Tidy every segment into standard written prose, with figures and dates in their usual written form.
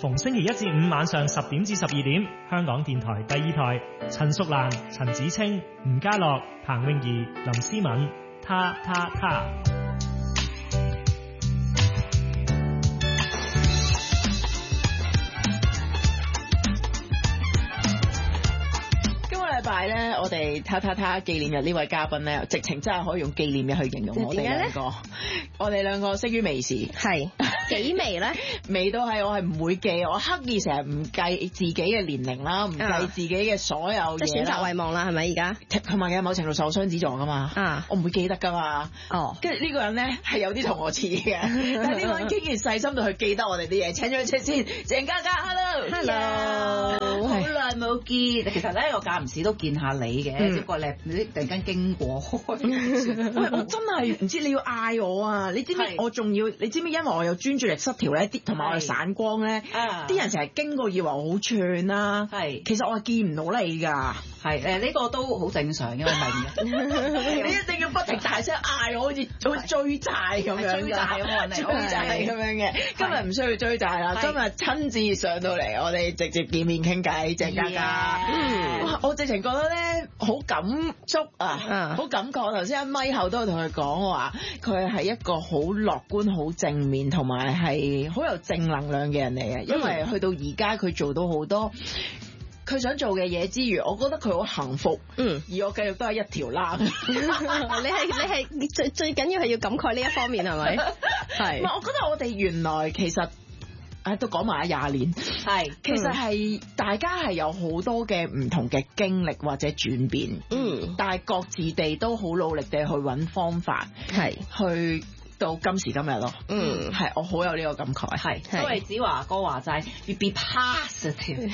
逢星期一至五晚上10點至12點，香港電台第2台，陳淑蘭、陳子清、吳家樂、彭詠儀、林思敏，他。 禮拜咧，我哋他紀念日呢位嘉賓咧，直情真係可以用紀念日去形容我哋兩個。我哋兩個識於微時， 係幾微咧？ 微到係我係唔會記，我刻意成日唔計自己嘅年齡啦，唔計自己嘅所有嘢， 即係選擇遺忘啦，係咪而家？ 同埋嘅某程度受雙子座噶嘛，我唔會記得噶嘛。哦，跟住呢個人咧係有啲同我似嘅，但係呢個人竟然細心到去記得我哋啲嘢。請咗佢出先，鄭嘉嘉 ，hello， 好耐冇見。其實咧，我間唔時都見下你嘅，只不過你突然間經過開。 我真係唔知你要嗌我啊！你知唔知我仲要？你知唔知因為我有專注力失調咧，同埋我有散光咧，啲人成日經過以為我好串啦。係，其實我係見唔到你㗎。 係呢個都好正常嘅，我明嘅。 你一定要不停大聲嗌我，好似追債咁樣。追債咁樣嚟，追債咁樣嘅。今日唔需要追債啦，今日親自上到嚟，我哋直接見面傾偈，鄭嘉嘉。我直情覺得咧好感觸啊，好感覺。頭先喺咪後都有同佢講話，佢係一個好樂觀、好正面，同埋係好有正能量嘅人嚟嘅。因為去到而家，佢做到好多佢想做嘅嘢之餘，我覺得佢好幸福。而我繼續都係一條欄。 你係最緊要係要感慨呢一方面係咪？係。 我覺得我哋原來其實。都講埋20年，其實係大家係有好多嘅唔同嘅經歷或者轉變，但係各自地都好努力地去揾方法，去到今時今日咯。係我好有呢個感慨，係因為子華哥話齋要 be positive，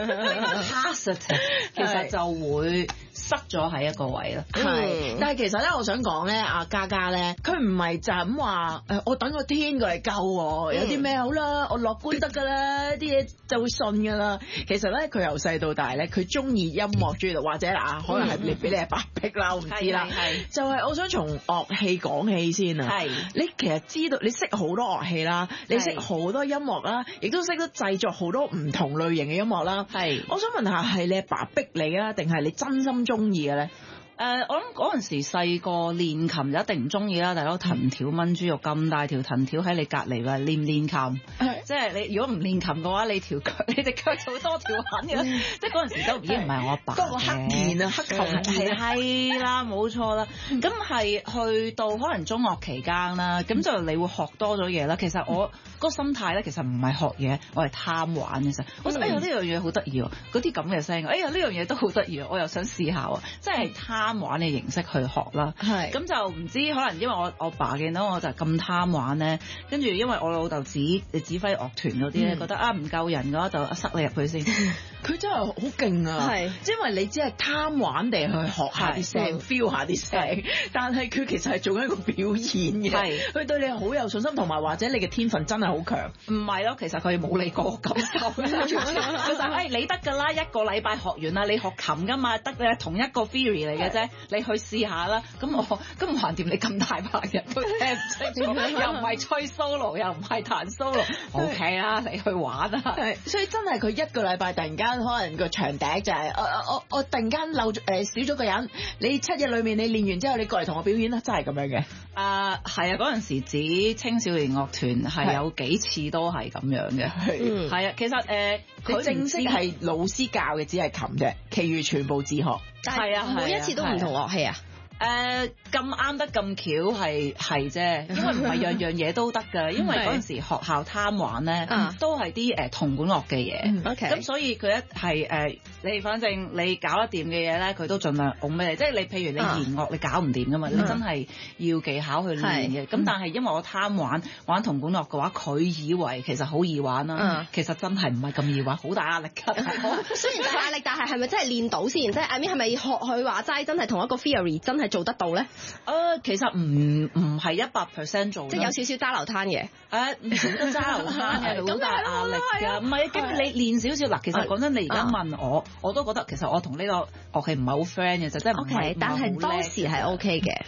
其實就會塞咗喺一個位咯。 但係其實咧，我想講咧，阿嘉嘉咧，佢唔係就咁話我等個天過嚟救我，有啲咩好啦，我樂觀得㗎啦，啲嘢就會順㗎啦。其實咧，佢由細到大咧，佢中意音樂中意到，或者可能係你俾你係白璧啦，我唔知啦。就係我想從樂器講起先啊。你其實知道你識好多樂器啦，你識好多音樂啦，亦都識得製作好多唔同類型嘅音樂啦。我想問下，係你阿爸逼你啊，定係你真心中意嘅咧？ 我諗嗰陣時細個練琴就一定唔中意啦，大佬藤條炆豬肉咁大條藤條喺你隔離㗎，練唔練琴？即係你如果唔練琴嘅話，你隻腳就好多條痕嘅。即係嗰陣時都已經唔係我阿爸嘅黑鍵啊，黑琴鍵係啦，冇錯啦。咁係去到可能中學期間啦，咁就你會學多咗嘢啦。其實我個心態咧，其實唔係學嘢，我係貪玩嘅啫。我覺得呢樣嘢好得意喎，嗰啲咁嘅聲，呢樣嘢都好得意喎，我又想試下喎，即係貪玩嘅形式去學啦。咁就唔知可能因為我爸見到我就咁貪玩咧，跟住因為我老豆指揮樂團嗰啲咧，覺得唔夠人嘅話就塞你入去先。 佢真係好勁啊！因為你只係貪玩地去學下啲聲，feel 下啲聲，但係佢其實係做緊一個表演嘅。佢對你好有信心，同埋或者你嘅天分真係好強。 唔係咯，其實佢冇你個感受。佢就你得㗎啦，一個禮拜學完啦，你學琴㗎嘛，得嘅同一個 theory 嚟嘅啫，你去試下啦。咁橫掂你咁大把人都聽唔清楚，又唔係吹 solo， 又唔係彈 solo，OK 啦，你去玩啦。 所以真係佢一個禮拜突然間可能個長笛就係我突然間少咗個人，你7日裏面你練完之後你過嚟同我表演啦，真係咁樣嘅。 係啊，嗰陣時指青少年樂團係有幾次都係咁樣嘅。係啊，其實佢正式係老師教嘅只係琴啫，其餘全部自學。 係啊，每一次都唔同樂器啊。 咁啱得咁巧係啫，因為唔係樣樣嘢都得㗎，因為嗰陣時學校貪玩咧，都係啲銅管樂嘅嘢。咁所以佢一係你反正你搞得掂嘅嘢咧，佢都盡量拱俾你。即係你譬如你弦樂你搞唔掂㗎嘛，你真係要技巧去練嘅。咁但係因為我貪玩銅管樂嘅話，佢以為其實好易玩啦，其實真係唔係咁易玩，好大壓力㗎。 雖然大壓力，但係咪真係練到先？即係係咪學佢話齋真係同一個 theory 真係做得到咧？ 其實唔係100% 做， 即係有少少揸流灘嘅。 唔少都揸流灘嘅，好大壓力㗎。唔係，跟住你練少少嗱。其實講真，你而家問我都覺得其實我同呢個樂器唔係好 friend 嘅，就真係唔係。 但係當時係 OK 嘅。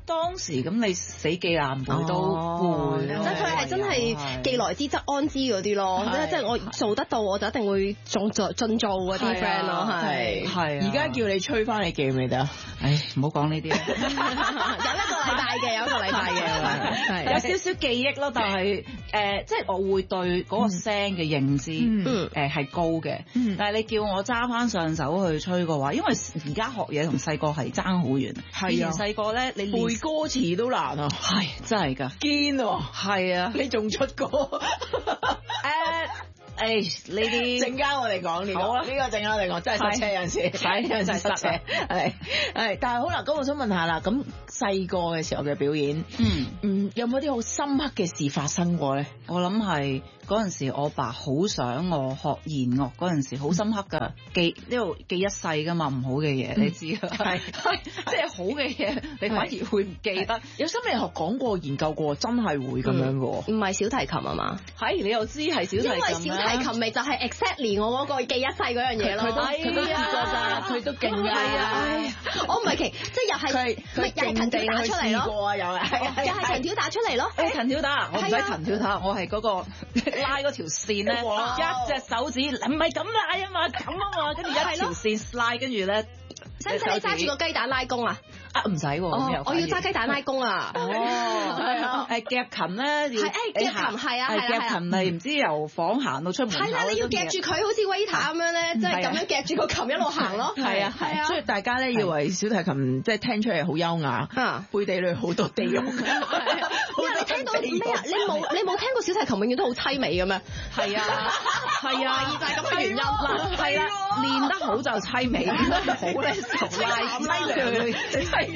當時咁你死記爛背都會， 即係佢係真係既來之則安之嗰啲咯，即係我做得到我就一定會盡做嗰啲 friend 咯，係。 而家叫你吹翻，你記唔記得？ 唉，唔好講呢啲。 有一個禮拜嘅， 係有少少記憶咯，但係即係我會對嗰個聲嘅認知係高嘅，但係你叫我揸翻上手去吹嘅話，因為而家學嘢同細個係爭好遠。以前細個咧，你背歌詞都難啊， 係真係㗎， 堅喎， 係啊， 你仲出歌？ 呢啲陣間我哋講呢個，呢個陣間我哋講，真係塞車有陣時，有陣時塞車，係，但係好啦，咁我想問下啦，咁細個嘅時候嘅表演，有冇啲好深刻嘅事發生過咧？ 我諗係嗰陣時，我爸好想我學弦樂嗰陣時，好深刻㗎，記呢度記一世㗎嘛，唔好嘅嘢你知㗎，係即係好嘅嘢，你反而會唔記得。 有心理學講過研究過，真係會咁樣㗎喎。 唔係小提琴啊嘛？ 係你又知係小提琴， 因為小提琴咪就係 exactly 我嗰個記一世嗰樣嘢咯。 佢都佢都勁㗎。 我唔係即係又係藤條打出嚟咯。 又係藤條打出嚟咯。 藤條打，我唔使藤條打，我係嗰個拉嗰條線咧，一隻手指唔係咁拉啊嘛，咁啊嘛，跟住一條線拉，跟住咧， 使唔使你揸住個雞蛋拉弓啊？ 唔使喎， 我要揸雞蛋拉弓啊！ 係啊，夾琴咧， 夾琴係啊， 夾琴係唔知由房行到出門口。 係啦，你要夾住佢，好似 waiter 咁樣咧，即係咁樣夾住個琴一路行咯。 係啊，所以大家咧以為小提琴即係聽出嚟好優雅，背地裏好多地獄。 你聽到咩啊？你冇聽過小提琴永遠都好凄美嘅咩？ 係啊，係啊， 就係咁嘅原因。 係啦，練得好就凄美，練得唔好咧就拉佢。